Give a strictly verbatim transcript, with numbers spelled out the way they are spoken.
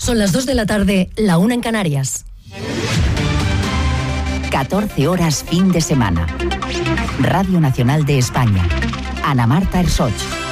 Son las dos de la tarde, la una en Canarias. catorce horas fin de semana. Radio Nacional de España. Ana Marta Ersoch.